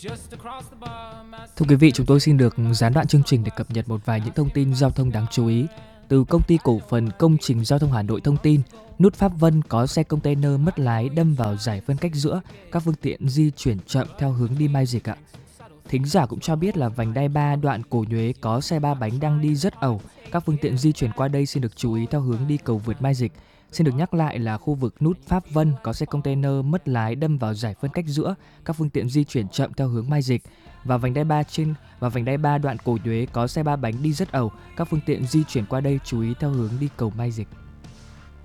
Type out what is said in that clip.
Thưa quý vị, chúng tôi xin được gián đoạn chương trình để cập nhật một vài những thông tin giao thông đáng chú ý. Từ Công ty Cổ phần Công trình Giao thông Hà Nội thông tin, nút Pháp Vân có xe container mất lái đâm vào giải phân cách giữa, các phương tiện di chuyển chậm theo hướng đi Mai Dịch ạ. Thính giả cũng cho biết là vành đai 3 đoạn Cổ Nhuế có xe ba bánh đang đi rất ẩu, các phương tiện di chuyển qua đây xin được chú ý theo hướng đi cầu vượt Mai Dịch. Xin được nhắc lại là khu vực nút Pháp Vân có xe container mất lái đâm vào giải phân cách giữa, các phương tiện di chuyển chậm theo hướng Mai Dịch. Vành đai 3 đoạn Cổ Nhuế có xe ba bánh đi rất ẩu, các phương tiện di chuyển qua đây chú ý theo hướng đi cầu Mai Dịch.